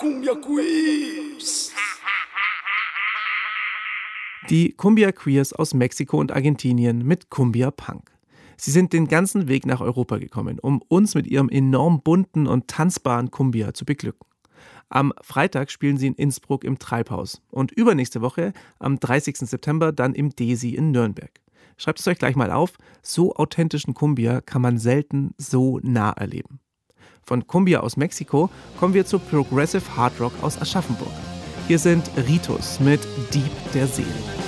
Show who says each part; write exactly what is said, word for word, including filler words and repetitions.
Speaker 1: Cumbia Quiz.
Speaker 2: Die Cumbia Queers aus Mexiko und Argentinien mit Cumbia Punk. Sie sind den ganzen Weg nach Europa gekommen, um uns mit ihrem enorm bunten und tanzbaren Cumbia zu beglücken. Am Freitag spielen sie in Innsbruck im Treibhaus und übernächste Woche, am dreißigsten September, dann im Desi in Nürnberg. Schreibt es euch gleich mal auf, so authentischen Cumbia kann man selten so nah erleben. Von Cumbia aus Mexiko kommen wir zu Progressive Hard Rock aus Aschaffenburg. Hier sind Ritus mit Dieb der Seele.